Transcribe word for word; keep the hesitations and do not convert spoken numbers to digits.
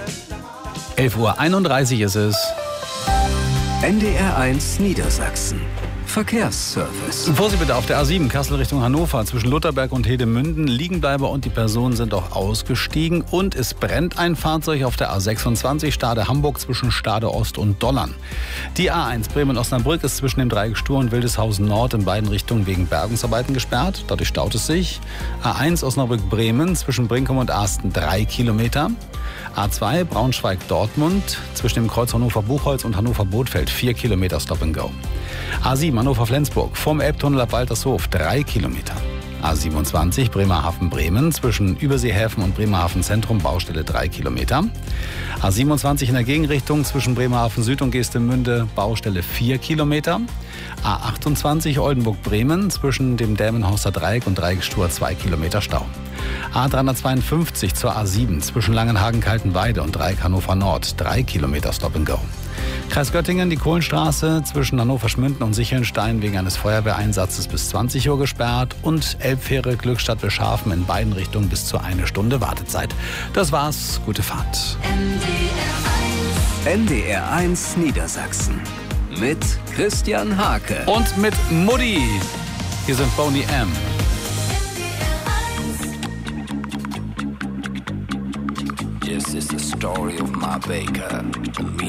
elf Uhr einunddreißig ist es. N D R eins Niedersachsen. Verkehrsservice. Vorsicht bitte auf der A sieben, Kassel Richtung Hannover. Zwischen Lutherberg und Hedemünden. Liegenbleiber und die Personen sind auch ausgestiegen. Und es brennt ein Fahrzeug auf der A sechsundzwanzig, Stade Hamburg zwischen Stade Ost und Dollern. Die A eins Bremen-Osnabrück ist zwischen dem Dreieck Stur und Wildeshausen Nord in beiden Richtungen wegen Bergungsarbeiten gesperrt. Dadurch staut es sich. A eins Osnabrück-Bremen zwischen Brinkum und Asten drei Kilometer. A zwei Braunschweig-Dortmund zwischen dem Kreuz Hannover-Buchholz und Hannover-Bothfeld vier Kilometer Stop and Go. A sieben Hannover-Flensburg vom Elbtunnel ab Waltershof drei Kilometer. A siebenundzwanzig Bremerhaven-Bremen zwischen Überseehäfen und Bremerhaven Zentrum Baustelle drei Kilometer. A siebenundzwanzig in der Gegenrichtung zwischen Bremerhaven Süd und Geestemünde Baustelle vier Kilometer. A achtundzwanzig Oldenburg-Bremen zwischen dem Delmenhorster Dreieck und Dreieck Stur zwei Kilometer Stau. A dreihundertzweiundfünfzig zur A sieben zwischen Langenhagen-Kaltenweide und Dreieck Hannover Nord drei Kilometer Stop and Go. Kreis Göttingen, die Kohlenstraße zwischen Hannover-Schmünden und Sichelnstein wegen eines Feuerwehreinsatzes bis zwanzig Uhr gesperrt und Elbfähre Glückstadt Wilschafen in beiden Richtungen bis zu eine Stunde Wartezeit. Das war's, gute Fahrt. N D R eins Niedersachsen mit Christian Hake und mit Mutti. Hier sind Boney M. This is the story of my baker.